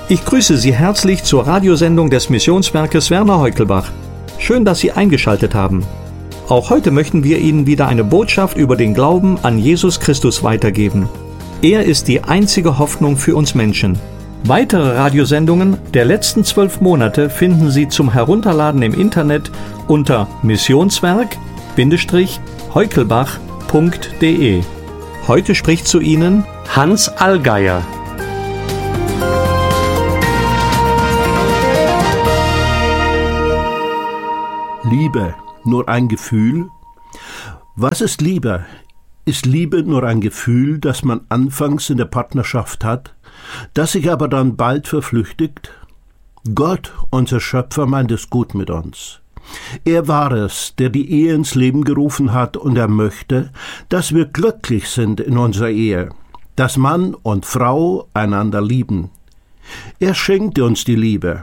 Ich grüße Sie herzlich zur Radiosendung des Missionswerkes Werner Heukelbach. Schön, dass Sie eingeschaltet haben. Auch heute möchten wir Ihnen wieder eine Botschaft über den Glauben an Jesus Christus weitergeben. Er ist die einzige Hoffnung für uns Menschen. Weitere Radiosendungen der letzten 12 Monate finden Sie zum Herunterladen im Internet unter missionswerk-heukelbach.de. Heute spricht zu Ihnen Hans Allgeier. Liebe, nur ein Gefühl? Was ist Liebe? Ist Liebe nur ein Gefühl, das man anfangs in der Partnerschaft hat, das sich aber dann bald verflüchtigt? Gott, unser Schöpfer, meint es gut mit uns. Er war es, der die Ehe ins Leben gerufen hat, und er möchte, dass wir glücklich sind in unserer Ehe, dass Mann und Frau einander lieben. Er schenkte uns die Liebe.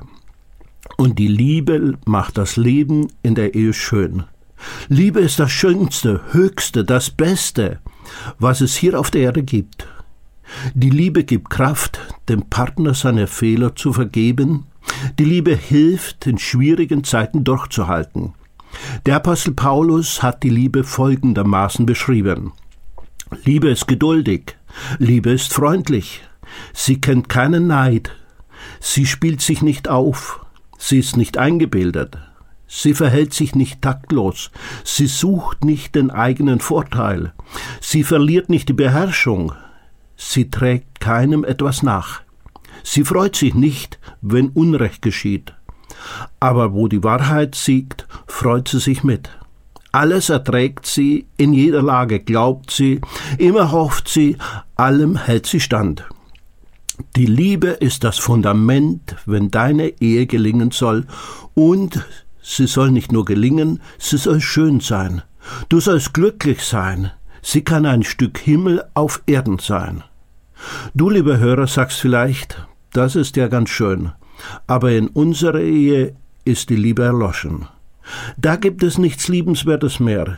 Und die Liebe macht das Leben in der Ehe schön. Liebe ist das Schönste, Höchste, das Beste, was es hier auf der Erde gibt. Die Liebe gibt Kraft, dem Partner seine Fehler zu vergeben. Die Liebe hilft, in schwierigen Zeiten durchzuhalten. Der Apostel Paulus hat die Liebe folgendermaßen beschrieben. Liebe ist geduldig, Liebe ist freundlich, sie kennt keinen Neid, sie spielt sich nicht auf, sie ist nicht eingebildet, sie verhält sich nicht taktlos, sie sucht nicht den eigenen Vorteil, sie verliert nicht die Beherrschung, sie trägt keinem etwas nach, sie freut sich nicht, wenn Unrecht geschieht, aber wo die Wahrheit siegt, freut sie sich mit. Alles erträgt sie, in jeder Lage glaubt sie, immer hofft sie, allem hält sie stand. Die Liebe ist das Fundament, wenn deine Ehe gelingen soll, und sie soll nicht nur gelingen, sie soll schön sein. Du sollst glücklich sein. Sie kann ein Stück Himmel auf Erden sein. Du, lieber Hörer, sagst vielleicht, das ist ja ganz schön, aber in unserer Ehe ist die Liebe erloschen. Da gibt es nichts Liebenswertes mehr.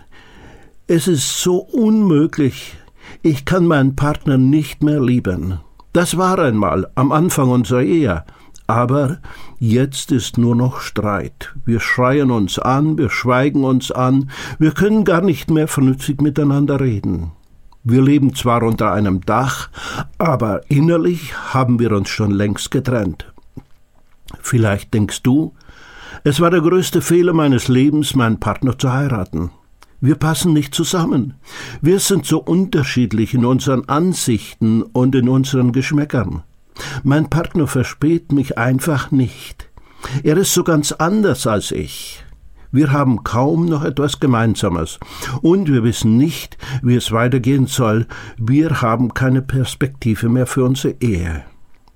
Es ist so unmöglich. Ich kann meinen Partner nicht mehr lieben. Das war einmal am Anfang unserer Ehe, aber jetzt ist nur noch Streit. Wir schreien uns an, wir schweigen uns an, wir können gar nicht mehr vernünftig miteinander reden. Wir leben zwar unter einem Dach, aber innerlich haben wir uns schon längst getrennt. Vielleicht denkst du, es war der größte Fehler meines Lebens, meinen Partner zu heiraten. Wir passen nicht zusammen. Wir sind so unterschiedlich in unseren Ansichten und in unseren Geschmäckern. Mein Partner versteht mich einfach nicht. Er ist so ganz anders als ich. Wir haben kaum noch etwas Gemeinsames. Und wir wissen nicht, wie es weitergehen soll. Wir haben keine Perspektive mehr für unsere Ehe.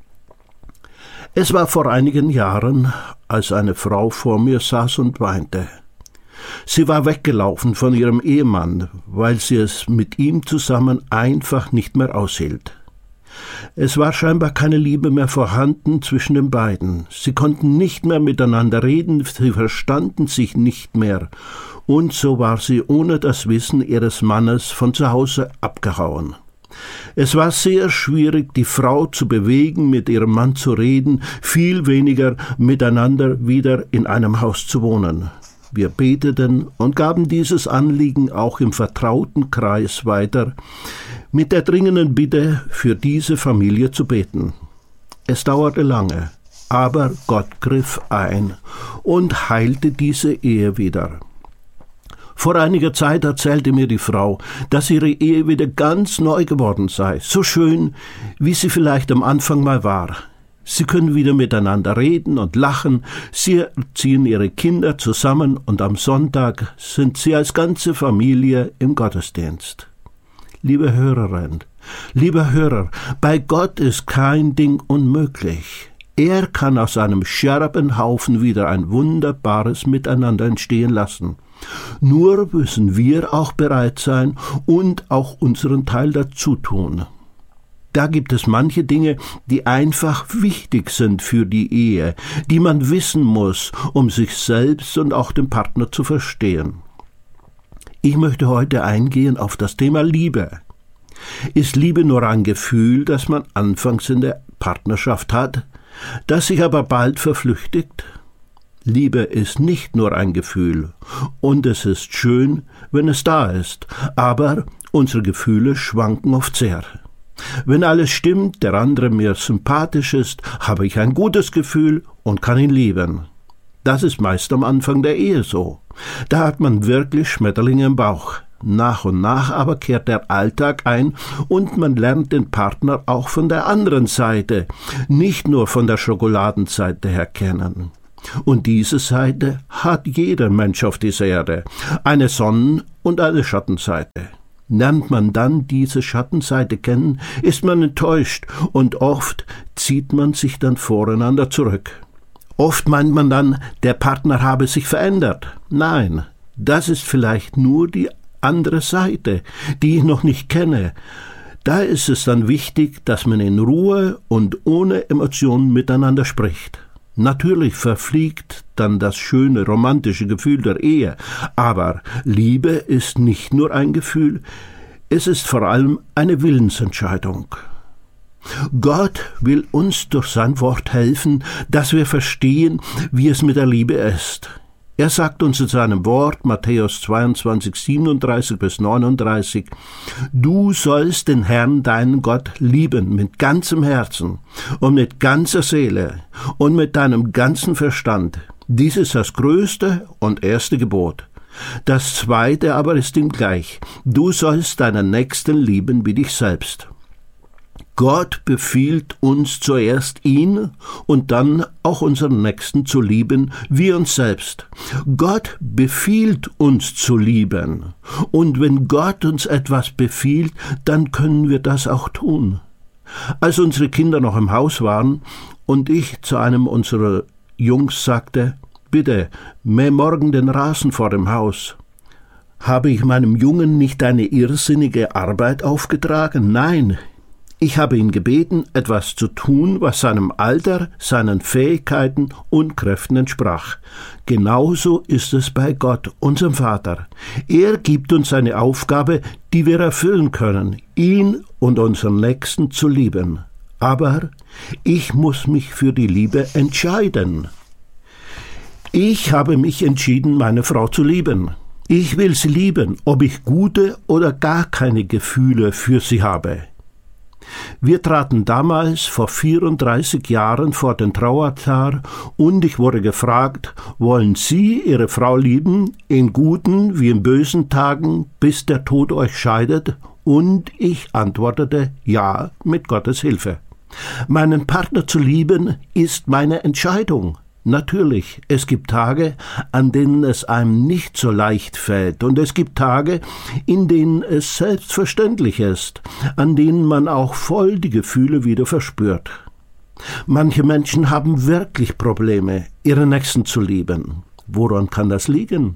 Es war vor einigen Jahren, als eine Frau vor mir saß und weinte. Sie war weggelaufen von ihrem Ehemann, weil sie es mit ihm zusammen einfach nicht mehr aushielt. Es war scheinbar keine Liebe mehr vorhanden zwischen den beiden. Sie konnten nicht mehr miteinander reden, sie verstanden sich nicht mehr. Und so war sie ohne das Wissen ihres Mannes von zu Hause abgehauen. Es war sehr schwierig, die Frau zu bewegen, mit ihrem Mann zu reden, viel weniger miteinander wieder in einem Haus zu wohnen. Wir beteten und gaben dieses Anliegen auch im vertrauten Kreis weiter, mit der dringenden Bitte, für diese Familie zu beten. Es dauerte lange, aber Gott griff ein und heilte diese Ehe wieder. Vor einiger Zeit erzählte mir die Frau, dass ihre Ehe wieder ganz neu geworden sei, so schön, wie sie vielleicht am Anfang mal war. Sie können wieder miteinander reden und lachen, sie erziehen ihre Kinder zusammen und am Sonntag sind sie als ganze Familie im Gottesdienst. Liebe Hörerin, lieber Hörer, bei Gott ist kein Ding unmöglich. Er kann aus einem Scherbenhaufen wieder ein wunderbares Miteinander entstehen lassen. Nur müssen wir auch bereit sein und auch unseren Teil dazu tun. Da gibt es manche Dinge, die einfach wichtig sind für die Ehe, die man wissen muss, um sich selbst und auch den Partner zu verstehen. Ich möchte heute eingehen auf das Thema Liebe. Ist Liebe nur ein Gefühl, das man anfangs in der Partnerschaft hat, das sich aber bald verflüchtigt? Liebe ist nicht nur ein Gefühl, und es ist schön, wenn es da ist, aber unsere Gefühle schwanken oft sehr. Wenn alles stimmt, der andere mir sympathisch ist, habe ich ein gutes Gefühl und kann ihn lieben. Das ist meist am Anfang der Ehe so. Da hat man wirklich Schmetterlinge im Bauch. Nach und nach aber kehrt der Alltag ein und man lernt den Partner auch von der anderen Seite, nicht nur von der Schokoladenseite her kennen. Und diese Seite hat jeder Mensch auf dieser Erde, eine Sonnen- und eine Schattenseite. Lernt man dann diese Schattenseite kennen, ist man enttäuscht und oft zieht man sich dann voreinander zurück. Oft meint man dann, der Partner habe sich verändert. Nein, das ist vielleicht nur die andere Seite, die ich noch nicht kenne. Da ist es dann wichtig, dass man in Ruhe und ohne Emotionen miteinander spricht. Natürlich verfliegt dann das schöne romantische Gefühl der Ehe, aber Liebe ist nicht nur ein Gefühl, es ist vor allem eine Willensentscheidung. Gott will uns durch sein Wort helfen, dass wir verstehen, wie es mit der Liebe ist. Er sagt uns in seinem Wort, Matthäus 22, 37 bis 39, du sollst den Herrn, deinen Gott, lieben mit ganzem Herzen und mit ganzer Seele und mit deinem ganzen Verstand. Dies ist das größte und erste Gebot. Das zweite aber ist ihm gleich. Du sollst deinen Nächsten lieben wie dich selbst. Gott befiehlt uns zuerst ihn und dann auch unseren Nächsten zu lieben wie uns selbst. Gott befiehlt uns zu lieben. Und wenn Gott uns etwas befiehlt, dann können wir das auch tun. Als unsere Kinder noch im Haus waren und ich zu einem unserer Jungs sagte, bitte, mäh morgen den Rasen vor dem Haus, habe ich meinem Jungen nicht eine irrsinnige Arbeit aufgetragen? Nein. Ich habe ihn gebeten, etwas zu tun, was seinem Alter, seinen Fähigkeiten und Kräften entsprach. Genauso ist es bei Gott, unserem Vater. Er gibt uns eine Aufgabe, die wir erfüllen können, ihn und unseren Nächsten zu lieben. Aber ich muss mich für die Liebe entscheiden. Ich habe mich entschieden, meine Frau zu lieben. Ich will sie lieben, ob ich gute oder gar keine Gefühle für sie habe. Wir traten damals vor 34 Jahren vor den Traualtar und ich wurde gefragt, wollen Sie Ihre Frau lieben, in guten wie in bösen Tagen, bis der Tod euch scheidet? Und ich antwortete, ja, mit Gottes Hilfe. Meinen Partner zu lieben ist meine Entscheidung. Natürlich, es gibt Tage, an denen es einem nicht so leicht fällt, und es gibt Tage, in denen es selbstverständlich ist, an denen man auch voll die Gefühle wieder verspürt. Manche Menschen haben wirklich Probleme, ihre Nächsten zu lieben. Woran kann das liegen?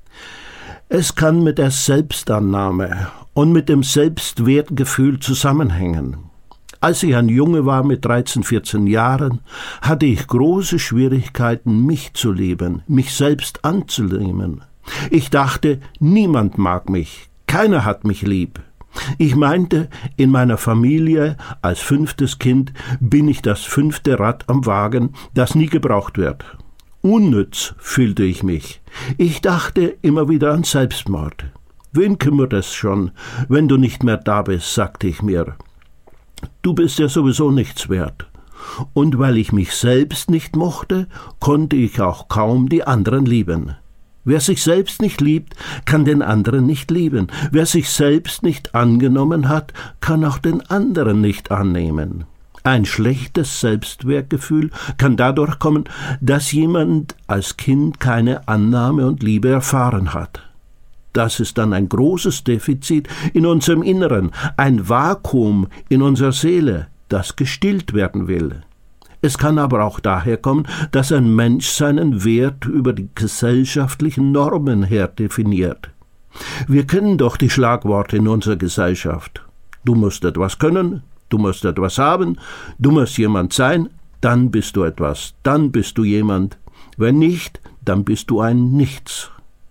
Es kann mit der Selbstannahme und mit dem Selbstwertgefühl zusammenhängen. Als ich ein Junge war mit 13, 14 Jahren, hatte ich große Schwierigkeiten, mich zu lieben, mich selbst anzunehmen. Ich dachte, niemand mag mich, keiner hat mich lieb. Ich meinte, in meiner Familie als 5. Kind bin ich das 5. Rad am Wagen, das nie gebraucht wird. Unnütz fühlte ich mich. Ich dachte immer wieder an Selbstmord. Wen kümmert es schon, wenn du nicht mehr da bist, sagte ich mir. Du bist ja sowieso nichts wert. Und weil ich mich selbst nicht mochte, konnte ich auch kaum die anderen lieben. Wer sich selbst nicht liebt, kann den anderen nicht lieben. Wer sich selbst nicht angenommen hat, kann auch den anderen nicht annehmen. Ein schlechtes Selbstwertgefühl kann dadurch kommen, dass jemand als Kind keine Annahme und Liebe erfahren hat. Das ist dann ein großes Defizit in unserem Inneren, ein Vakuum in unserer Seele, das gestillt werden will. Es kann aber auch daher kommen, dass ein Mensch seinen Wert über die gesellschaftlichen Normen her definiert. Wir kennen doch die Schlagworte in unserer Gesellschaft. Du musst etwas können, du musst etwas haben, du musst jemand sein, dann bist du etwas, dann bist du jemand. Wenn nicht, dann bist du ein Nichts.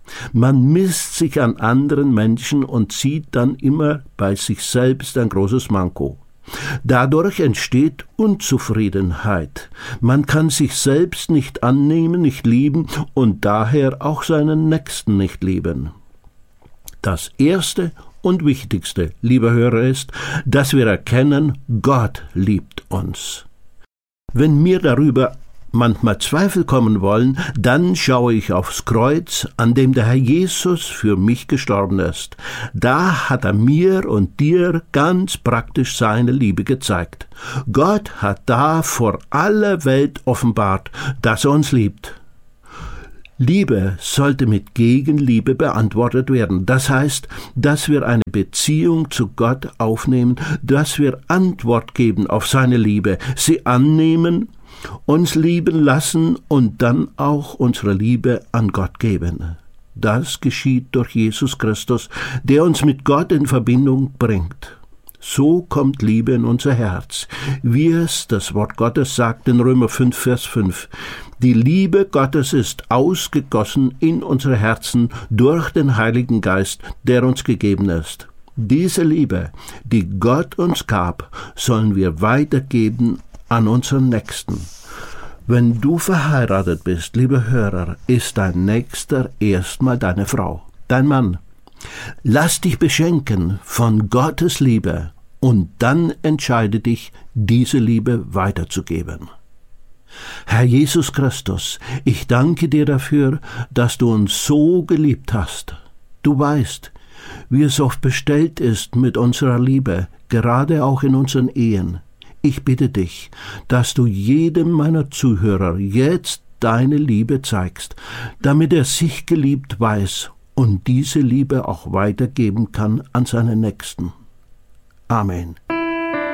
Man misst sich an anderen Menschen und sieht dann immer bei sich selbst ein großes Manko. Dadurch entsteht Unzufriedenheit. Man kann sich selbst nicht annehmen, nicht lieben und daher auch seinen Nächsten nicht lieben. Das Erste und Wichtigste, lieber Hörer, ist, dass wir erkennen, Gott liebt uns. Wenn mir darüber manchmal Zweifel kommen wollen, dann schaue ich aufs Kreuz, an dem der Herr Jesus für mich gestorben ist. Da hat er mir und dir ganz praktisch seine Liebe gezeigt. Gott hat da vor aller Welt offenbart, dass er uns liebt. Liebe sollte mit Gegenliebe beantwortet werden. Das heißt, dass wir eine Beziehung zu Gott aufnehmen, dass wir Antwort geben auf seine Liebe, sie annehmen, uns lieben lassen und dann auch unsere Liebe an Gott geben. Das geschieht durch Jesus Christus, der uns mit Gott in Verbindung bringt. So kommt Liebe in unser Herz, wie es das Wort Gottes sagt in Römer 5, Vers 5. Die Liebe Gottes ist ausgegossen in unsere Herzen durch den Heiligen Geist, der uns gegeben ist. Diese Liebe, die Gott uns gab, sollen wir weitergeben an unseren Nächsten. Wenn du verheiratet bist, lieber Hörer, ist dein Nächster erstmal deine Frau, dein Mann. Lass dich beschenken von Gottes Liebe und dann entscheide dich, diese Liebe weiterzugeben. Herr Jesus Christus, ich danke dir dafür, dass du uns so geliebt hast. Du weißt, wie es oft bestellt ist mit unserer Liebe, gerade auch in unseren Ehen. Ich bitte dich, dass du jedem meiner Zuhörer jetzt deine Liebe zeigst, damit er sich geliebt weiß und diese Liebe auch weitergeben kann an seine Nächsten. Amen.